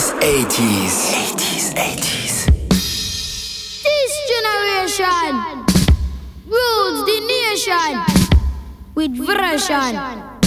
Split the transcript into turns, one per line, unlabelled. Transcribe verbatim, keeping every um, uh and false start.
eighties, eighties, eighties, eighties.
This generation rules the nation with version.